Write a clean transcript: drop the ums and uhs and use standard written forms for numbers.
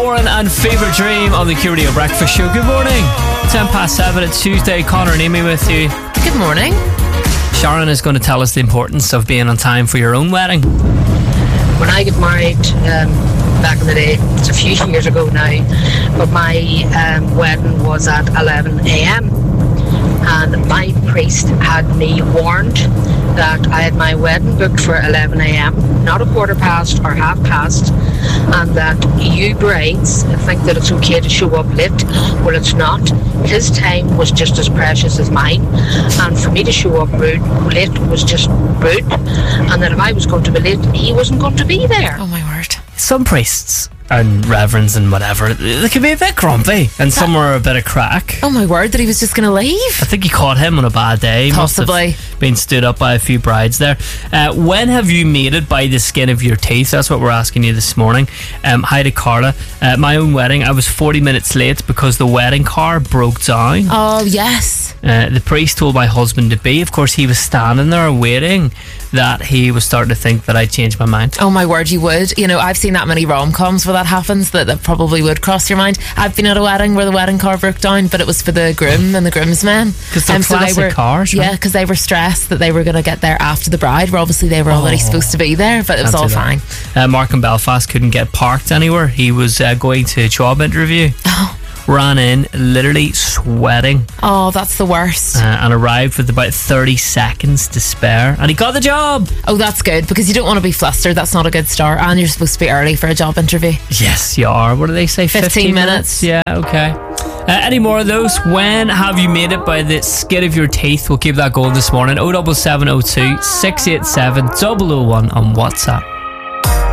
Foreign and Favourite Dream on the Q Radio Breakfast Show. Good morning. 7:10. It's Tuesday. Connor and Amy with you. Good morning. Sharon is going to tell us the importance of being on time for your own wedding. When I got married back in the day, it's a few years ago now, but my wedding was at 11 a.m. and my priest had me warned that I had my wedding booked for 11 a.m, not a quarter past or half past, and that you brides think that it's okay to show up late. Well, it's not. His time was just as precious as mine, and for me to show up late was just rude, and that if I was going to be late, he wasn't going to be there. Oh my word. Some priests and reverends and whatever, they can be a bit grumpy, and some were a bit of crack. Oh my word, that he was just going to leave? I think he caught him on a bad day. He Possibly. must have been stood up by a few brides there. When have you made it by the skin of your teeth? That's what we're asking you this morning. Hi to Carla. My own wedding, I was 40 minutes late because the wedding car broke down. Oh, yes. The priest told my husband to be. Of course, he was standing there waiting, that he was starting to think that I'd changed my mind. Oh my word, you would. You know, I've seen that many rom-coms where that happens, that probably would cross your mind. I've been at a wedding where the wedding car broke down, but it was for the groom and the groomsmen. Because they're classic cars, right? Yeah, because they were stressed that they were going to get there after the bride, where obviously they were already supposed to be there, but it was all fine. Mark in Belfast couldn't get parked anywhere. He was going to a job interview. Oh. Ran in literally sweating. Oh, that's the worst. And arrived with about 30 seconds to spare, and he got the job. Oh, that's good, because you don't want to be flustered. That's not a good start, and you're supposed to be early for a job interview. Yes, you are. What do they say? 15 minutes. Yeah, okay. Any more of those? When have you made it by the skin of your teeth? We'll keep that going this morning. 07702 687 001 on WhatsApp.